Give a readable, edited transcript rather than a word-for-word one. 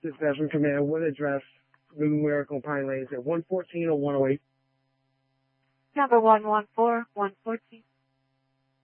Dispatching Command, what address? Numerical Pine Lanes at 114 or 108? Number 114, 114.